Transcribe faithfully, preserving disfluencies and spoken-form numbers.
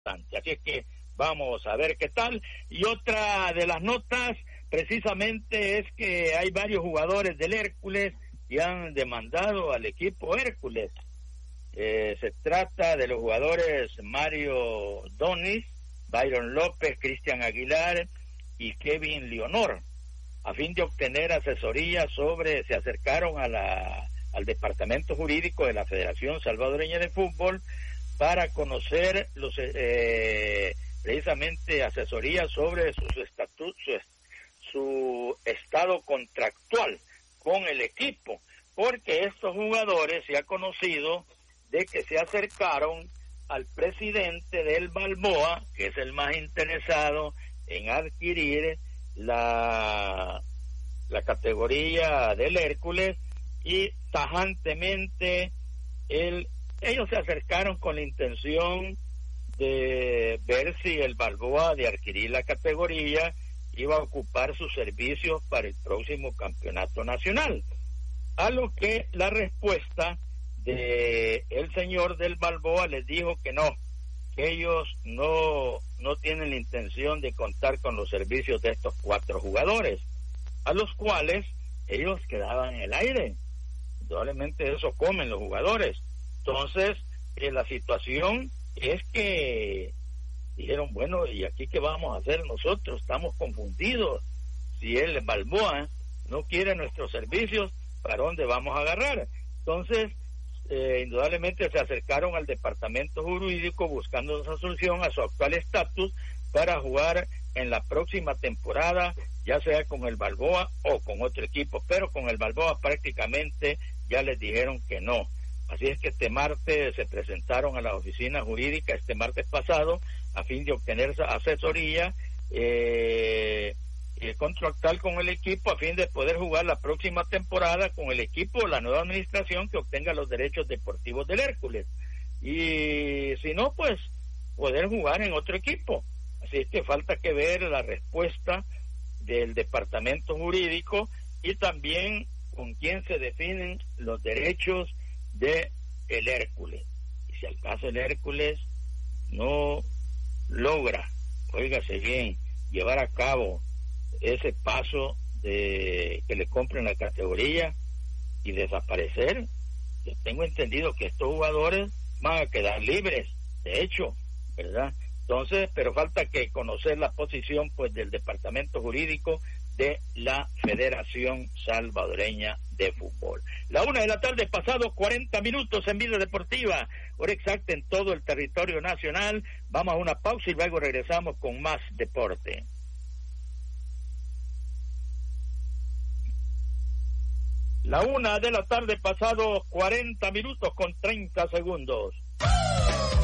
Así es que vamos a ver qué tal. Y otra de las notas precisamente es que hay varios jugadores del Hércules que han demandado al equipo Hércules. Eh, se trata de los jugadores Mario Donis, Byron López, Cristian Aguilar y Kevin Leonor. A fin de obtener asesoría sobre, se acercaron a la, al departamento jurídico de la Federación Salvadoreña de Fútbol para conocer los eh, precisamente asesoría sobre su, su estatuto, su, su estado contractual con el equipo, porque estos jugadores se ha conocido de que se acercaron al presidente del Balboa, que es el más interesado en adquirir la, la categoría del Hércules, y tajantemente él, ellos se acercaron con la intención de ver si el Balboa, de adquirir la categoría, iba a ocupar sus servicios para el próximo campeonato nacional, a lo que la respuesta de el señor del Balboa les dijo que no, que ellos no, no tienen la intención de contar con los servicios de estos cuatro jugadores, a los cuales ellos quedaban en el aire. Indudablemente eso comen los jugadores. Entonces, eh, la situación es que dijeron, bueno, ¿y aquí qué vamos a hacer nosotros? Estamos confundidos. Si el Balboa no quiere nuestros servicios, ¿para dónde vamos a agarrar? Entonces, eh, indudablemente se acercaron al departamento jurídico buscando una solución a su actual estatus para jugar en la próxima temporada, ya sea con el Balboa o con otro equipo, pero con el Balboa prácticamente ya les dijeron que no. Así es que este martes se presentaron a la oficina jurídica, este martes pasado, a fin de obtener asesoría eh, eh, contractual con el equipo, a fin de poder jugar la próxima temporada con el equipo, la nueva administración que obtenga los derechos deportivos del Hércules. Y si no, pues poder jugar en otro equipo. Así es que falta que ver la respuesta del departamento jurídico y también con quién se definen los derechos de el Hércules. Y si al caso el Hércules no logra, óigase bien, llevar a cabo ese paso de que le compren la categoría y desaparecer, yo tengo entendido que estos jugadores van a quedar libres, de hecho, ¿verdad? Entonces, pero falta que conocer la posición pues del departamento jurídico de la Federación Salvadoreña de Fútbol. La una de la tarde, pasado cuarenta minutos en Vida Deportiva, hora exacta en todo el territorio nacional. Vamos a una pausa y luego regresamos con más deporte. La una de la tarde, pasado cuarenta minutos con treinta segundos.